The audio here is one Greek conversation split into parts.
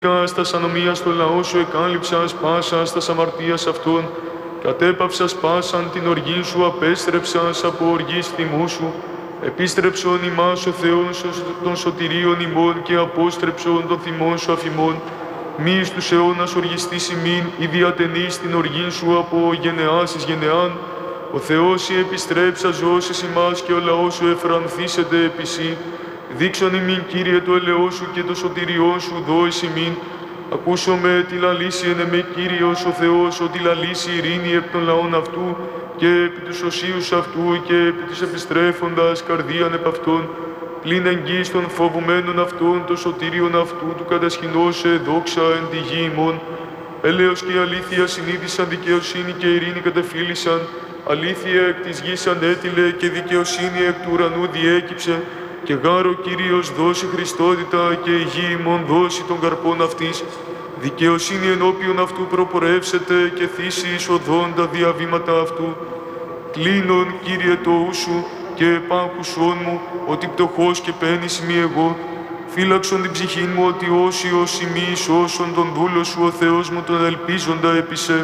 Στας ανομίας το λαό σου εκάλυψας πάσας τας αμαρτίας αυτών, κατέπαυσας πάσαν την οργή σου, απέστρεψας από οργής θυμού σου, επίστρεψον ημάς ο Θεός των σωτηρίων ημών και απόστρεψον των θυμών σου αφημών, μη εις τους αιώνας οργιστής ημίν, ή διατενείς την οργή σου από γενεάς εις γενεάν, ο Θεός η επιστρέψα ζώσεις ημάς και ο λαός σου εφρανθήσεται επί σοι. Δείξον ημίν, Κύριε, το ελαιό σου και το σωτηριό σου δώης ημίν. Ακούσομαι τη λαλήσει εν εμέ, Κύριος ο Θεός, ότι λαλήσει ειρήνη επ' των λαών αυτού και επί τους οσίους αυτού και επί της επιστρέφοντας καρδίαν επ' αυτών. Πλην εγγύης των φοβουμένων αυτών, το σωτήριον αυτού του κατασχυνώσε δόξα εν τη γη ημών. Έλεος και αλήθεια συνείδησαν, δικαιοσύνη και ειρήνη κατεφίλησαν. Αλήθεια εκ της γης ανέτειλε και δικαιοσύνη εκ του ουρανού διέκυψε. Και γάρο Κύριος δώσει Χριστότητα και η γη ημών δώσει των καρπών αυτής. Δικαιοσύνη ενώπιον αυτού προπορεύσετε και θύσει εις οδόν τα διαβήματα αυτού. Κλείνον, Κύριε, το ου σου και επάκουσόν μου, ότι πτωχός και πένης μη εγώ. Φύλαξον την ψυχήν μου, ότι όσιος ημί σώσον τον δούλο σου, ο Θεός μου τον ελπίζοντα επί σε.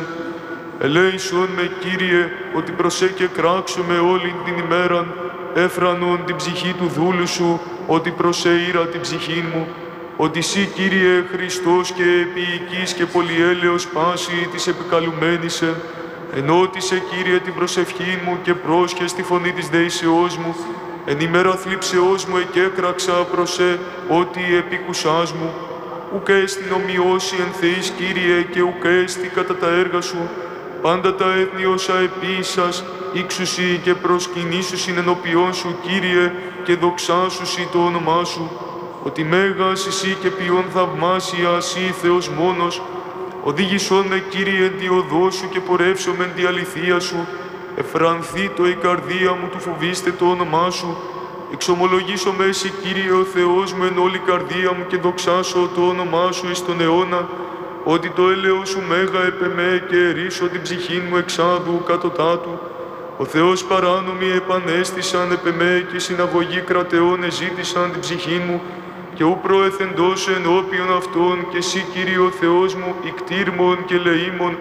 Ελέησον με, Κύριε, ότι προσέ και κράξομαι όλη την ημέραν, έφρανον την ψυχή του δούλου σου, ότι προσέειρα την ψυχήν μου, ότι σύ, Κύριε, Χριστός και επίοικης και πολυέλεος πάση της επικαλουμένησε, ενώτισε, Κύριε, την προσευχήν μου και πρόσχες τη φωνή της δεήσεώς μου, εν ημέρα θλίψεώς μου εκέκραξα προσέ, ότι επίκουσάς μου, ουκ έστιν ομοιώσει εν Θεής, Κύριε, και ουκ έστι κατά τα έργα σου, πάντα τα έθνη όσα επίησας, ήξουσι και προσκυνήσουσιν ενώπιόν σου, Κύριε, και δοξάσουσι το όνομά σου, ότι μέγας εσύ και ποιόν θαυμάσια εσύ Θεός μόνος, οδήγησόν με, Κύριε, εν τη οδό σου και πορεύσομαι εν τη αληθεία σου, εφρανθεί το η καρδία μου του φοβήστε το όνομά σου, εξομολογήσω με εσύ, Κύριε, ο Θεός μου εν όλη καρδία μου και δοξάσω το όνομά σου εις τον αιώνα, ότι το έλεος σου μέγα επεμέ και ερίσω την ψυχήν μου εξάδου κατωτάτου. Ο Θεός παράνομοι επανέστησαν επεμέ και συναγωγή κρατεών εζήτησαν την ψυχήν μου και ου προεθεντός ενώπιον αυτών και εσύ, Κύριε ο Θεός μου, ικτήρμον και λεήμον,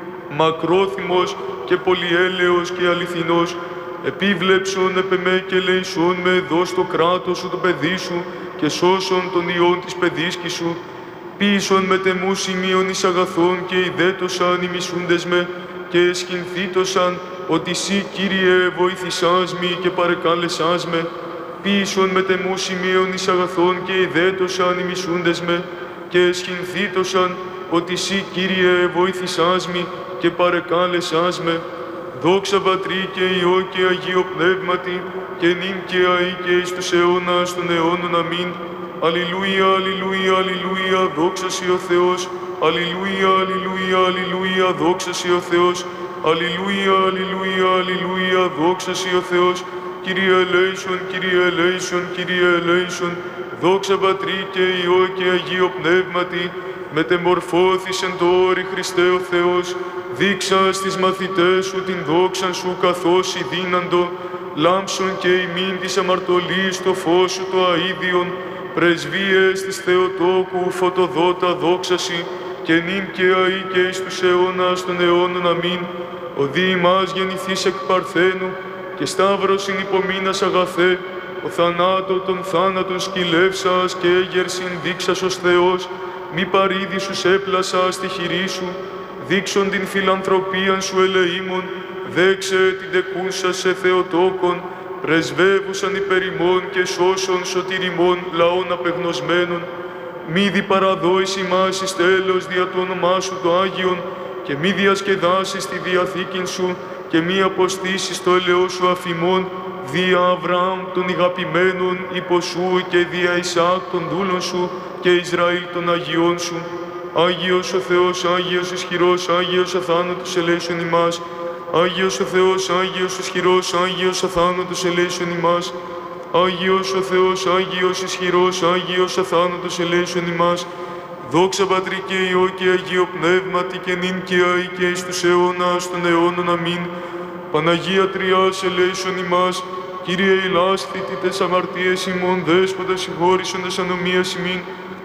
μακρόθυμος και πολυέλεος και αληθινός, επίβλεψον επεμέ και λέησον με, δώσ' το κράτος σου το παιδί σου και σώσον τον ιόν της παιδίσκης σου. Πίσον με τεμού σημείων εις αγαθών και ιδέτωσαν οι μισούντες με και εσχυνθήτωσαν ότι σύ, Κύριε, βοήθησάς μη και παρεκάλεσάς με. Πίσον με τεμού σημείων εις αγαθών και ιδέτωσαν οι μισούντες με και εσχυνθήτωσαν ότι σύ, Κύριε, βοήθησάς μη και παρεκάλεσάς με. Δόξα Πατρί και Υιό και Αγίο Πνεύματι και νυν και αεί και εις τους αιώνας των αιώνων. Αμήν. Αλληλούια, αλληλούια, αλληλούια, δόξα Συ ο Θεός. Αλληλούια, αλληλούια, αλληλούια, δόξα Συ ο Θεός. Αλληλούια, αλληλούια, αλληλούια, δόξα Συ ο Θεός. Κύριε ελέησον, Κύριε ελέησον, Κύριε ελέησον. Δόξα Πατρί και Υιό και Αγίο Πνεύματι, μετεμορφώθησεν το όρη Χριστέ ο Θεός. Δείξα στις μαθητές σου την δόξαν σου καθώς ειδύναντο, λάμψον και ημίν της αμαρτωλής το φως σου το αΐδιον, πρεσβείες της Θεοτόκου φωτοδότα δόξαση, και νυν και αεί και εις τους αιώνας των αιώνων. Αμήν. Ο δι ημάς γεννηθείς εκ Παρθένου, και σταύρωσιν υπομείνας αγαθέ, ο θανάτω των θάνατων σκυλεύσας και έγερσιν δείξας ως Θεός, μη παρήδη σου έπλασα στη χειρή σου, δείξον την φιλανθρωπίαν σου ελεήμων, δέξε την τεκούσα σε Θεοτόκον, πρεσβεύουσαν υπερ ημών και σώσον σωτηριμών λαών απεγνωσμένων. Μη διπαραδόεις ημάς εις τέλος δια το όνομά σου το Άγιον, και μη διασκεδάσεις τη διαθήκην σου, και μη αποστήσεις το ελαιό σου αφημών, δια Αβραάμ των ηγαπημένων υπό σου και δια Ισαάκ των δούλων σου και Ισραήλ των Αγιών σου. Άγιος ο Θεός, Άγιος ισχυρός, Άγιος αθάνατος ελέησον ημάς. Άγιος ο Θεός, Άγιος ισχυρός, Άγιος αθάνατος ελέησον ημάς. Άγιος ο Θεός, Άγιος ισχυρός, Άγιος αθάνατος ελέησον ημάς. Δόξα Πατρί και Υιό και Αγίο Πνεύματι και νυν και αεί και εις τους αιώνας των αιώνων. Αμήν. Παναγία Τριάς ελέησον ημάς. Κύριε ηλάσθητη τες αμαρτίες ημών, Δέσποτα συγχώρησον τες ανομίας ημίν.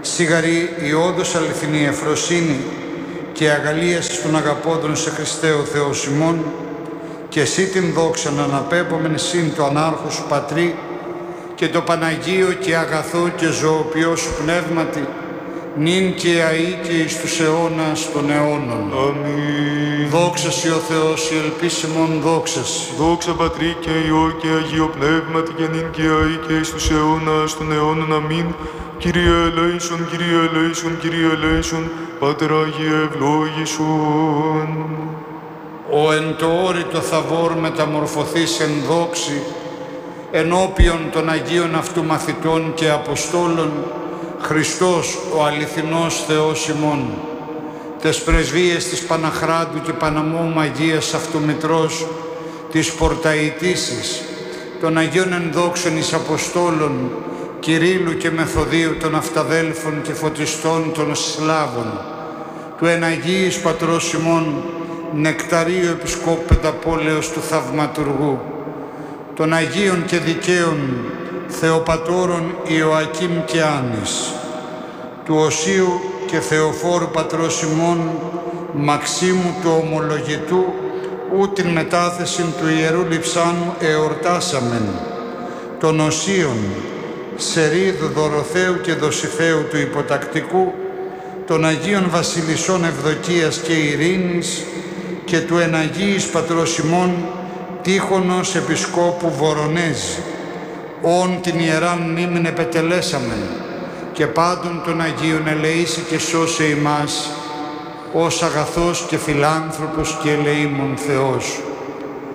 σιγαρή η όντως αληθινή ευφροσύνη και αγαλίαση των αγαπώντων σε Χριστέ ο Θεός ημών, και εσύ την δόξα να αναπέμπομεν συν το ανάρχο σου Πατρί και το Παναγίο και αγαθό και ζωοποιό σου πνεύματι, νυν και αεί και εις τους αιώνας των αιώνων. Αμήν. Δόξα σοι ο Θεός, η ελπίσιμον δόξα σοι. Δόξα Πατρί και Υιό και Αγίο Πνεύματι και νυν και αεί και εις τους αιώνας των αιώνων. Αμήν. Κύριε ελέησον, Κύριε ελέησον, Κύριε ελέησον, Πάτερ Άγιε ευλόγησον. Ο εν το όρητο θαβόρ μεταμορφωθείς εν δόξη, ενώπιον των Αγίων αυτού μαθητών και Αποστόλων, Χριστός ο αληθινός Θεός ημών, τες πρεσβείες της Παναχράντου και Παναμόμου Αγίας Αυτομητρός, της Πορταϊτήσης, των Αγίων ενδόξων εις Αποστόλων, Κυρίλλου και Μεθοδίου των Αυταδέλφων και Φωτιστών των Σλάβων, του εναγίης Πατρός ημών, Νεκταρίου Επισκόπου Πενταπόλεως του Θαυματουργού, των Αγίων και Δικαίων Θεοπατώρων Ιωακήμ και Άνης, του Οσίου και Θεοφόρου Πατρός ημών Μαξίμου του Ομολογητού, ού την μετάθεση του Ιερού Λειψάνου εορτάσαμεν, των Οσίων Σερίδου Δωροθέου και Δοσιθέου του Υποτακτικού, των Αγίων Βασιλισσών Ευδοκίας και Ειρήνης και του εναγίης Πατρός ημών Τύχωνος Επισκόπου Βορονέζη, όν την ιεράν μνήμην επετελέσαμεν, και πάντων των Αγίων ελεήσει και σώσε ημάς, ως αγαθός και φιλάνθρωπος και ελεήμων Θεός.